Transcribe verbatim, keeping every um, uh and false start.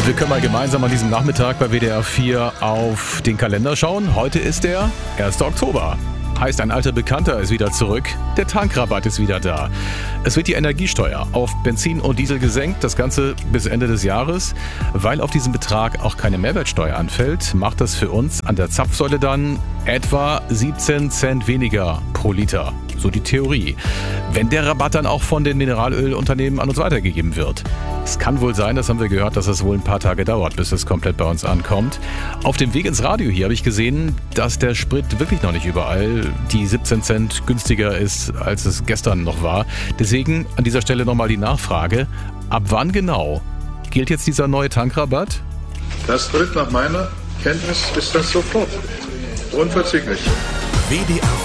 Wir können mal gemeinsam an diesem Nachmittag bei W D R vier auf den Kalender schauen. Heute ist der erster Oktober. Heißt, ein alter Bekannter ist wieder zurück. Der Tankrabatt ist wieder da. Es wird die Energiesteuer auf Benzin und Diesel gesenkt, das Ganze bis Ende des Jahres. Weil auf diesen Betrag auch keine Mehrwertsteuer anfällt, macht das für uns an der Zapfsäule dann etwa siebzehn Cent weniger pro Liter. So die Theorie. Wenn der Rabatt dann auch von den Mineralölunternehmen an uns weitergegeben wird. Es kann wohl sein, das haben wir gehört, dass es wohl ein paar Tage dauert, bis es komplett bei uns ankommt. Auf dem Weg ins Radio hier habe ich gesehen, dass der Sprit wirklich noch nicht überall die siebzehn Cent günstiger ist, als es gestern noch war. Deswegen an dieser Stelle nochmal die Nachfrage. Ab wann genau gilt jetzt dieser neue Tankrabatt? Das tritt nach meiner Kenntnis ist das sofort. Unverzüglich. W D R